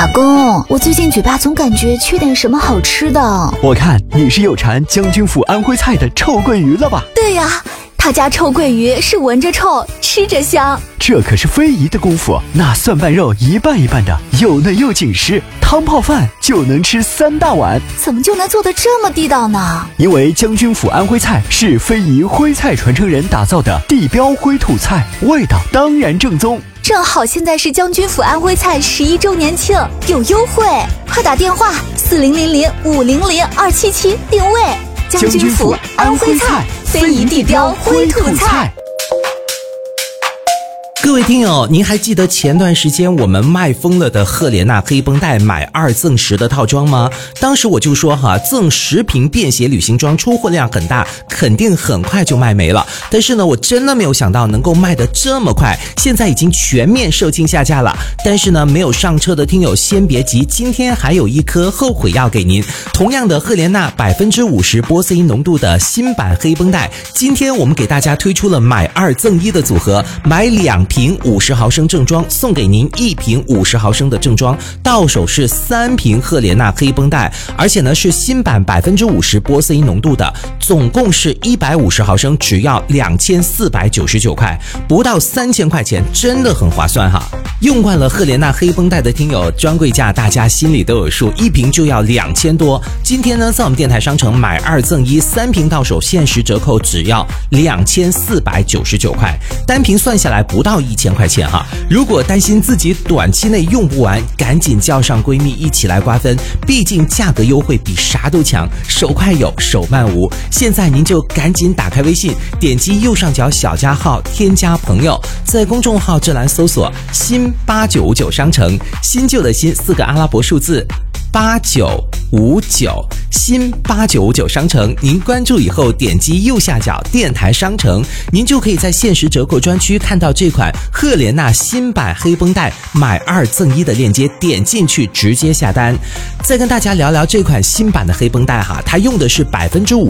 老公，我最近嘴巴总感觉缺点什么好吃的。 我看你是有馋将军府安徽菜的臭鳜鱼了吧？ 对呀，他家臭鳜鱼是闻着臭，吃着香。 这可是非遗的功夫，那蒜瓣肉一半一半的，又嫩又紧实，汤泡饭就能吃3大碗。 怎么就能做得这么地道呢？ 因为将军府安徽菜是非遗徽菜传承人打造的地标徽土菜，味道当然正宗。 正好现在是将军府安徽菜11周年庆，有优惠，快打电话4000500277定位。 将军府安徽菜， 非遗地标徽土菜。 各位听友，您还记得前段时间我们卖疯了的赫莲娜黑绷带买2赠10的套装吗？当时我就说赠10瓶便携旅行装，出货量很大，肯定很快就卖没了。但是呢，我真的没有想到能够卖得这么快，现在已经全面售罄下架了。但是呢，没有上车的听友先别急，今天还有一颗后悔药给您。同样的赫莲娜50%玻色因浓度的新版黑绷带，今天我们给大家推出了买2赠1的组合，买2瓶50毫升正装，送给您1瓶50毫升的正装，到手是3瓶赫莲娜黑绷带，而且呢是新版50%玻色因浓度的，总共是150毫升，只要2499块，不到3000块钱，真的很划算哈。用惯了赫莲娜黑绷带的听友，专柜价大家心里都有数，一瓶就要2000多。今天呢，在我们电台商城买2赠1，3瓶到手限时折扣只要2499块，单瓶算下来不到1000块钱哈。如果担心自己短期内用不完，赶紧叫上闺蜜一起来瓜分，毕竟价格优惠比啥都强，手快有，手慢无。现在您就赶紧打开微信，点击右上角小加号，添加朋友，在公众号这栏搜索新8959商城，新旧的新4个阿拉伯数字8959，新8959商城，您关注以后点击右下角电台商城，您就可以在限时折扣专区看到这款赫莲娜新版黑绷带买2赠1的链接，点进去直接下单。再跟大家聊聊这款新版的黑绷带哈，它用的是50%